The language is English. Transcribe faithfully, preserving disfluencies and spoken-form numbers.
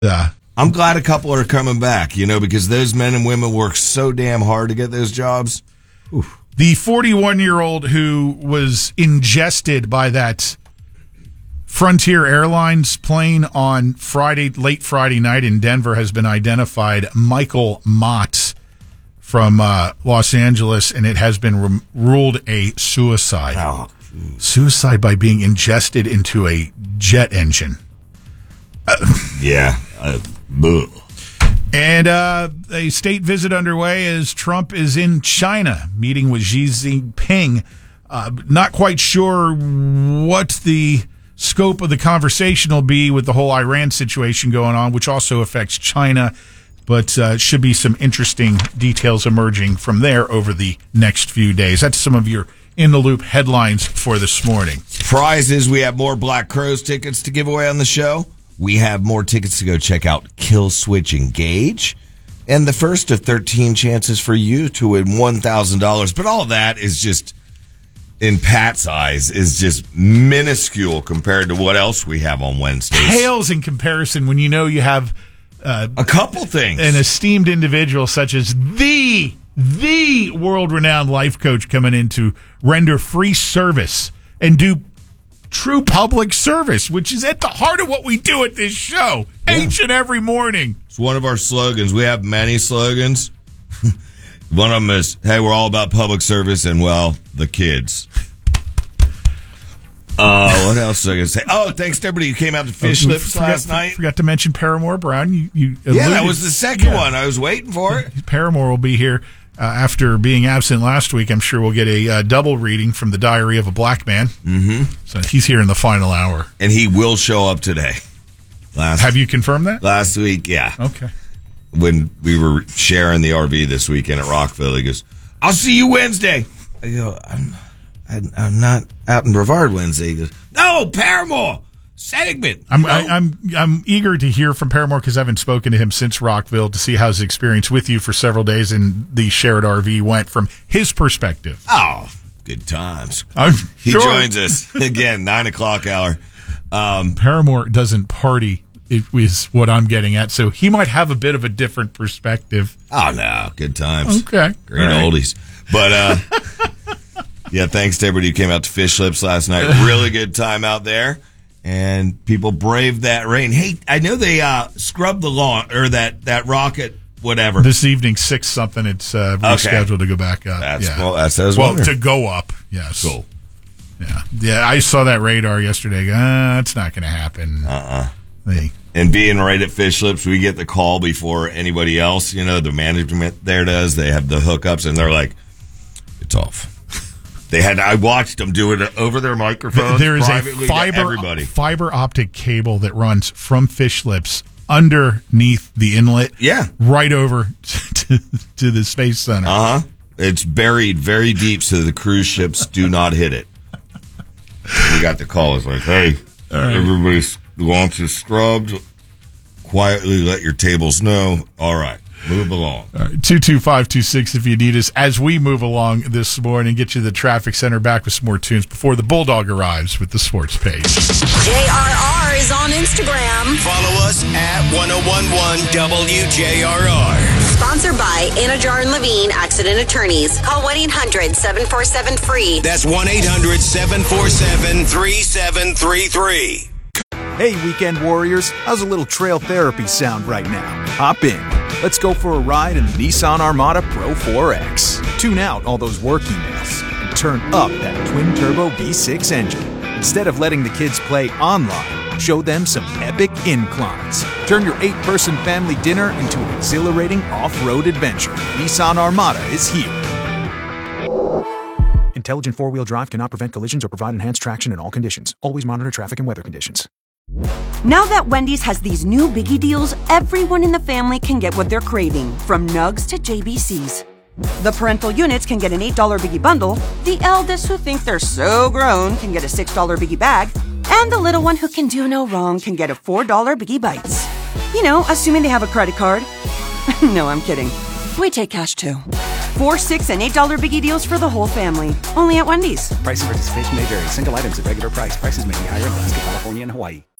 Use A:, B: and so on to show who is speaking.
A: Yeah.
B: I'm glad a couple are coming back, you know, because those men and women work so damn hard to get those jobs.
A: Oof. The forty-one-year-old who was ingested by that Frontier Airlines plane on Friday, late Friday night in Denver has been identified, Michael Mott from uh, Los Angeles, and it has been re- ruled a suicide.
B: Oh.
A: Suicide by being ingested into a jet engine. Uh,
B: yeah. Uh,
A: and uh, a state visit underway as Trump is in China, meeting with Xi Jinping. Uh, not quite sure what the scope of the conversation will be with the whole Iran situation going on, which also affects China. But uh, should be some interesting details emerging from there over the next few days. That's some of your in-the-loop headlines for this morning.
B: Prizes, we have more Black Crowes tickets to give away on the show. We have more tickets to go check out Kill Switch Engage. And the first of thirteen chances for you to win one thousand dollars. But all that is just, in Pat's eyes, is just minuscule compared to what else we have on Wednesdays.
A: Pales in comparison when you know you have uh,
B: a couple things.
A: An esteemed individual such as the, the world-renowned life coach coming in to render free service and do true public service, which is at the heart of what we do at this show, yeah. Each and every morning.
B: It's one of our slogans. We have many slogans. One of them is, hey, we're all about public service and, well, the kids. Uh, what else was I going to say? Oh, thanks to everybody who came out to Fish Lips
A: forgot,
B: last night.
A: Forgot to mention Paramore Brown. You, you
B: yeah, that was the second yeah. one. I was waiting for it.
A: Paramore will be here. Uh, after being absent last week, I'm sure we'll get a uh, double reading from the Diary of a Black Man.
B: Mm-hmm.
A: So he's here in the final hour.
B: And he will show up today.
A: Last, Have you confirmed that?
B: Last week, yeah.
A: Okay.
B: When we were sharing the R V this weekend at Rockville, he goes, I'll see you Wednesday. I go, I'm, I'm not out in Brevard Wednesday. He goes, no, Paramore. Segment.
A: I'm, I, I'm I'm eager to hear from Paramore because I haven't spoken to him since Rockville to see how his experience with you for several days in the shared R V went from his perspective.
B: Oh, good times.
A: I'm
B: he
A: sure.
B: joins us again, nine o'clock hour. Um,
A: Paramore doesn't party, is what I'm getting at, so he might have a bit of a different perspective.
B: Oh, no, good times.
A: Okay.
B: Great right. oldies. But, uh, yeah, thanks to everybody who came out to Fish Lips last night. Really good time out there. And people braved that rain. Hey, I know they uh, scrubbed the lawn, or that, that rocket, whatever.
A: This evening, six something, it's uh, rescheduled okay. to go back up.
B: That's
A: yeah.
B: well, that's as
A: well. To go up, yes.
B: Cool.
A: Yeah, yeah. I saw that radar yesterday. Uh, it's not going to happen.
B: Uh-uh.
A: Hey.
B: And being right at Fish Lips, we get the call before anybody else. You know, the management there does. They have the hookups, and they're like, it's off. They had. I watched them do it over their microphones.
A: There is a
B: fiber
A: fiber optic cable that runs from Fish Lips underneath the inlet.
B: Yeah,
A: right over to, to the Space Center.
B: Uh huh. It's buried very deep, so the cruise ships do not hit it. We got the call. It's like, hey, right. Everybody's launch is scrubbed. Quietly let your tables know. All right. Move along.
A: All right, two two five two six if you need us as we move along this morning. Get you to the traffic center, back with some more tunes before the Bulldog arrives with the sports page.
C: J R R is on Instagram.
D: Follow us at ten eleven W J R R.
C: Sponsored by Anajar and Levine Accident Attorneys. Call one eight hundred seven four seven free.
D: That's one eight hundred seven four seven three seven three three.
E: Hey, weekend warriors, how's a little trail therapy sound right now? Hop in. Let's go for a ride in the Nissan Armada Pro four X. Tune out all those work emails and turn up that twin-turbo V six engine. Instead of letting the kids play online, show them some epic inclines. Turn your eight-person family dinner into an exhilarating off-road adventure. Nissan Armada is here. Intelligent four-wheel drive cannot prevent collisions or provide enhanced traction in all conditions. Always monitor traffic and weather conditions.
F: Now that Wendy's has these new biggie deals, everyone in the family can get what they're craving, from nugs to J B Cs. The parental units can get an eight dollar biggie bundle, the eldest who think they're so grown can get a six dollar biggie bag, and the little one who can do no wrong can get a four dollar biggie bites. You know, assuming they have a credit card. No, I'm kidding. We take cash too. Four, six, and eight dollar biggie deals for the whole family. Only at Wendy's.
G: Price and participation may vary. Single items at regular price. Prices may be higher in Alaska, California, and Hawaii.